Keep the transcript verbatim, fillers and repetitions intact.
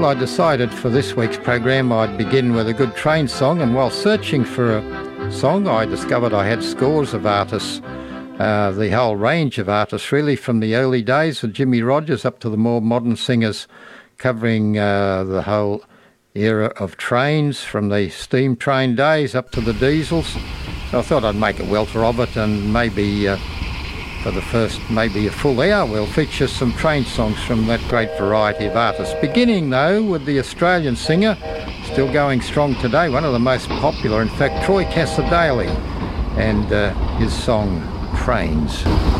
Well, I decided for this week's program I'd begin with a good train song, and while searching for a song I discovered I had scores of artists, uh, the whole range of artists really, from the early days with Jimmy Rogers up to the more modern singers covering uh, the whole era of trains, from the steam train days up to the diesels. So I thought I'd make a welter of it, and maybe uh, for the first maybe a full hour we'll feature some train songs from that great variety of artists. Beginning though with the Australian singer, still going strong today, one of the most popular in fact, Troy Cassar-Daley, and uh, his song Trains.